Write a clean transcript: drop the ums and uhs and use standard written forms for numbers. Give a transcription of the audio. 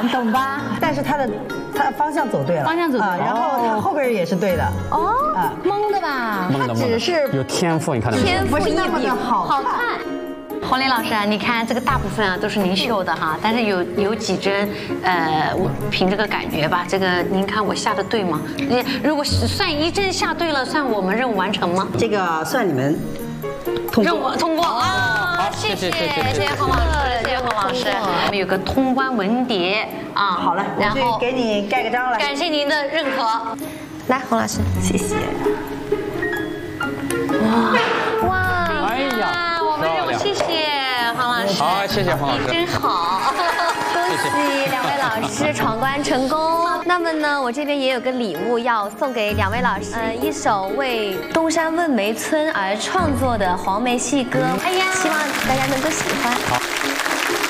你懂吧？ 但是他方向走对了， 方向走对了， 然后他后边也是对的。 哦，蒙的吧？ 他只是有天赋，你看到没有？ 天赋异禀， 好看。 洪磊老师啊，你看这个大部分啊都是您绣的哈，但是有几针，我凭这个感觉吧，这个您看我下的对吗？如果算一针下对了，算我们任务完成吗？ 这个算你们通过。 任务通过啊！谢谢洪老师，谢谢洪老师。我们有个通关文牒啊， 好了，然后给你盖个章来。 感谢您的认可。 来，洪老师， 谢谢。 哇！ 哎呀， 我们任务谢谢洪老师。 好，谢谢洪老师， 真好。 恭喜两位老师闯关成功。那么呢，我这边也有个礼物要送给两位老师，一首为东山问梅村而创作的黄梅戏歌，哎呀，希望大家能够喜欢。